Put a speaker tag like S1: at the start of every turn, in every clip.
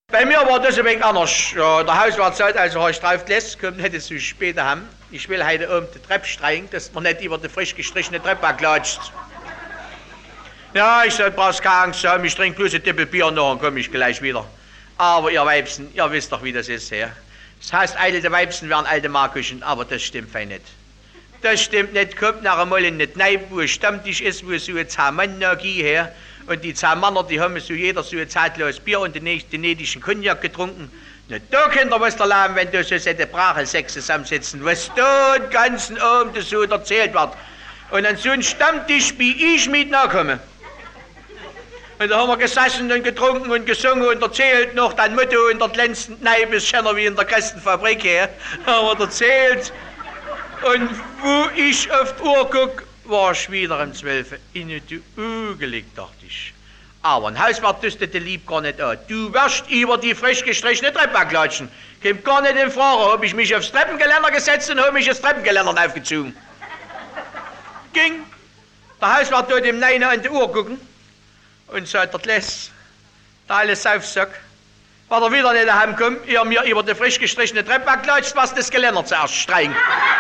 S1: Bei mir war das ein wenig anders. Ja, der Hauswart sagt, also hast du drauf gelässt, kommt nicht zu spät heim. Ich will heute oben die Treppe streichen, dass man nicht über die frisch gestrichene Treppe klatscht. Ja, ich sag, brauchst keine Angst haben, ich trinke bloß ein Tippel Bier noch und komme ich gleich wieder. Aber ihr Weibsen, ihr wisst doch, wie das ist, ja. Das heißt, alte Weibsen werden alte Markuschen, aber das stimmt fein nicht. Das stimmt nicht, kommt nachher mal in den Kneipe, wo ein Stammtisch ist, wo so ein 10 Mann her. Und die 10 Männer, die haben so jeder so ein zeitloses Bier und den nächsten Cognac getrunken. Na, da könnt ihr was da lernen, wenn du so eine Brache 6 zusammensitzen, was da den ganzen Abend so erzählt wird. Und an so einen Stammtisch, wie ich mit nachkomme. Und da haben wir gesessen und getrunken und gesungen und erzählt noch dein Motto in der glänzenden Kneipe, ist schöner wie in der Kastenfabrik her. Haben wir erzählt. Und wo ich auf die Uhr guck, war ich wieder um 12 Uhr in die Uhr gelegt, dachte ich. Aber ein Hauswart düstete lieb gar nicht an. Du wirst über die frisch gestrichene Treppe klatschen. Kommt gar nicht in Frage. Hab ich mich aufs Treppengeländer gesetzt und hab mich das Treppengeländer aufgezogen. Ging. Der Hauswart tut dem Nein an die Uhr gucken und sagt, der Läss, der alles Saufsack, war er wieder nicht heimkommen, ihr mir über die frisch gestrichene Treppe klatscht, was das Geländer zuerst streichen.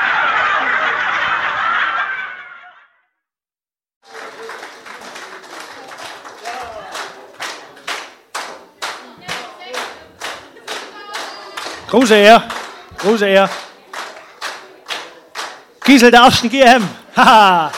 S2: Große Ehre, große Ehre. Kiesel der ersten GM. Haha.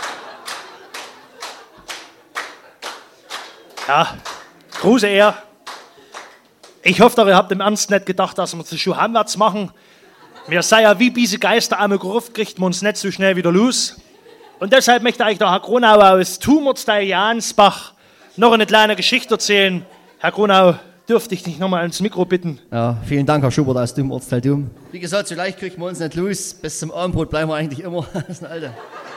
S2: Ja, große Ehre. Ich hoffe, ihr habt im Ernst nicht gedacht, dass wir das schon heimwärts machen. Wir seien ja wie diese Geister am Gruft, kriegt man uns nicht so schnell wieder los. Und deshalb möchte euch der Herr Gronau aus Tumortsteil Jansbach noch eine kleine Geschichte erzählen. Herr Gronau, dürfte ich dich nochmal ans Mikro bitten?
S3: Ja, vielen Dank, Herr Schubert aus dem Ortsteil Dum. Wie gesagt, so leicht kriegen wir uns nicht los. Bis zum Abendbrot bleiben wir eigentlich immer. Das ist eine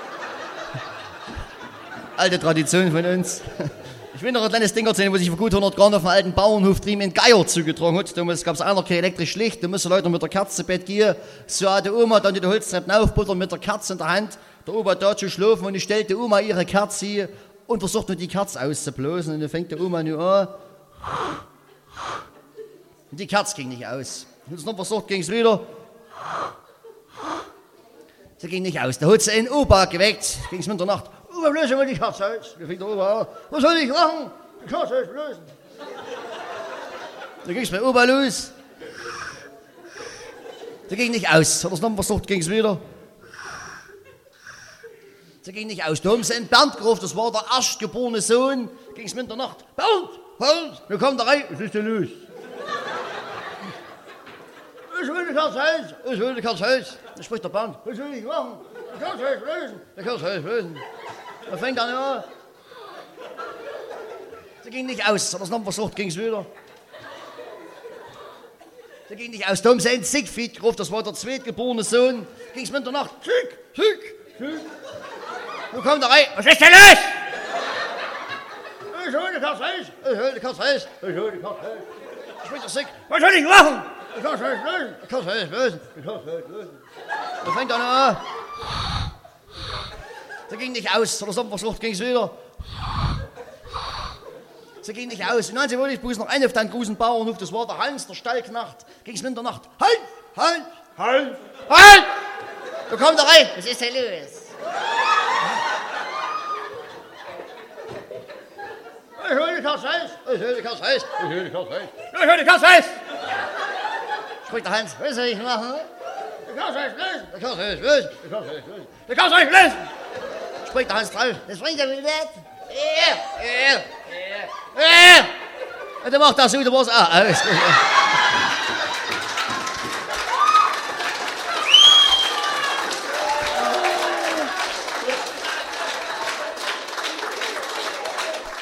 S3: alte Tradition von uns. Ich will noch ein kleines Ding erzählen, wo sich vor gut 100 Jahren auf dem alten Bauernhof drüben in Geier zugetragen hat. Damals gab es einer kein elektrisch Licht, da müssen Leute mit der Kerze zu Bett gehen. So hat die Oma dann die Holztreppen aufbuttern mit der Kerze in der Hand. Der Opa da zu schlafen und ich stellt die Oma ihre Kerze und versucht nur die Kerze auszublasen. Und dann fängt die Oma nur an. Und die Kerze ging nicht aus. Und es noch versucht, ging es wieder. Sie ging nicht aus. Da hat sie einen Opa geweckt. Ging es Mitternacht. Opa, löse mal die Kerze aus. Da fängt der Opa an. Was soll ich machen? Die Kerze auslösen. Da ging es bei Opa los. Sie ging nicht aus. Hat er es noch versucht, ging es wieder. Sie ging nicht aus. Da haben sie einen Bernd gerufen. Das war der erstgeborene Sohn. Ging es Mitternacht. Bernd! Bernd! Da kommt er rein. Was ist denn los? Ich will die Kerze aus. Ich will die Kerze aus. Da spricht der Bernd. Was soll ich machen? Die Kerze auslösen. Die Kerze auslösen. Da fängt er an. Sie ging nicht aus. Hat er es noch versucht, ging es wieder. Sie ging nicht aus. Da haben sie einen Siegfried gerufen. Das war der zweitgeborene Sohn. Ging es Mitternacht. Sieg. Da kommt er rein. Was ist denn los? Ich hol die Kerze aus. Ich hol die Kerze aus. Ich hol die Kerze aus. Da spricht der Sieg. Was soll ich machen? Die Kerze auslösen. Die Kerze auslösen. Die Kerze auslösen. Da fängt er an. Sie ging nicht aus. Hat er es versucht, ging es wieder. Sie ging nicht aus. Und dann wollte ich bloß noch einen auf den großen Bauernhof. Das war der Hans, der Stallknecht. Ging es Mitternacht. Halt! Da kommt er rein. Was ist denn los? Ich hol die Kerze aus. Ich hol die Kerze aus. Ich hol die Kerze aus. Ich hol die Kerze aus. Spricht der Hans. Was soll ich machen? Die Kerze auslösen. Die Kerze auslösen. Die Kerze auslösen. Die Kerze auslösen. Spricht der Hans drauf. Das bringt er wieder nicht. Und dann macht er so, da war's auch aus.